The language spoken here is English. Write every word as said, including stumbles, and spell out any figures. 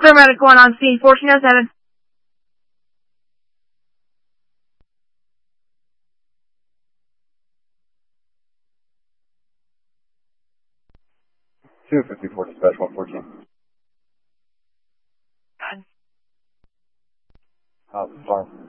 Paramedic going on scene, fourteen oh seven. two fifty-four dispatch one fourteen. God. How's it far?